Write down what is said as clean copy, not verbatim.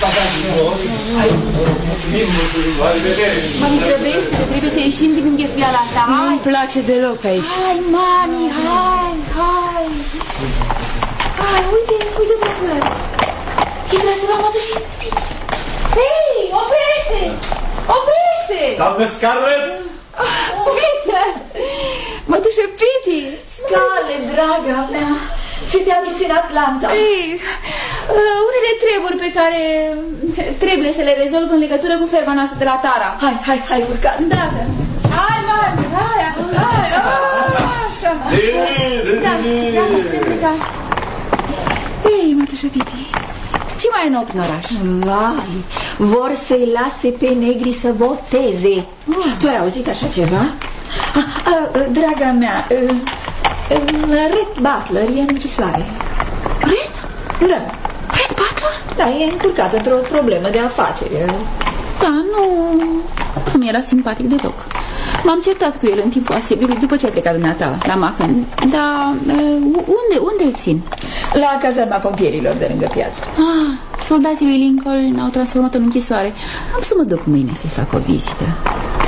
La revedere. Mami, grăbește, trebuie să ieșim din înghesuiala asta. Nu-mi place deloc pe aici. Hai, mami, hai. Hai, uite trăsură. E trăsura m-a dus și Piti. Hei, oprește! Doamnă Scarlett! Peter! Mătușă Piti! Scarlett, draga mea, ce te aduce în Atlanta? Ei, unele treburi pe care trebuie să le rezolv în legătură cu ferma noastră de la Tara. Hai, urcați. Da. Hai, mami, hai, așa. Da. Ei, mătușă Piti, ce mai e nou prin oraș? Vai, vor să-i lase pe negri să voteze. Tu ai auzit așa ceva? Draga mea, Red Butler e în închisoare. Red? Da. Red Butler? Da, e încurcat într-o problemă de afaceri. Da, nu mi-era simpatic deloc. M-am certat cu el în timpul asediului după ce a plecat dumneata la Machen. Dar unde îl țin? La cazarma pompierilor de lângă piață. Soldații lui Lincoln au transformat în închisoare. Am să mă duc mâine să-i fac o vizită.